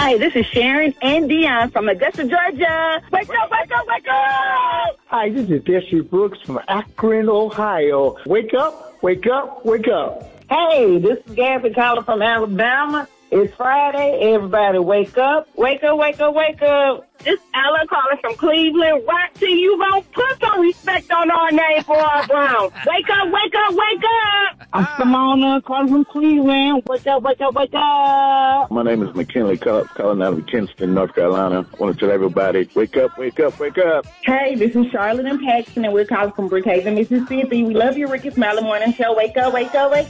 Hi, this is Sharon and Dion from Augusta, Georgia. Wake up, wake up, wake up! Hi, this is Jesse Brooks from Akron, Ohio. Wake up, wake up, wake up. Hey, this is Gabby calling from Alabama. It's Friday. Everybody wake up. Wake up, wake up, wake up. This is Ella calling from Cleveland. Rock till you won't put some respect on our name for our Browns. Wake up, wake up, wake up. I'm Simona calling from Cleveland. Wake up, wake up, wake up. My name is McKinley calling out of Kinston, North Carolina. I want to tell everybody, wake up, wake up, wake up. Hey, this is Charlotte and Paxton, and we're calling from Brookhaven, Mississippi. We love your Ricky Smiley Morning Show. Wake up, wake up, wake up.